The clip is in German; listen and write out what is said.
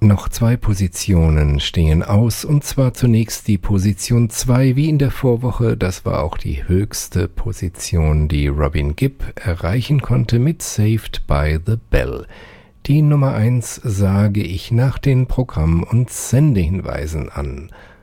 Noch 2 Positionen stehen aus, und zwar zunächst die Position 2, wie in der Vorwoche. Das war auch die höchste Position, die Robin Gibb erreichen konnte mit Saved by the Bell. Die Nummer 1 sage ich nach den Programm- und Sendehinweisen an.